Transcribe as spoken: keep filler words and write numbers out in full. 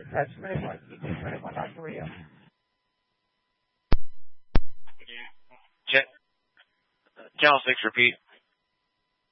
That's very much. Very much agree. Channel six, repeat.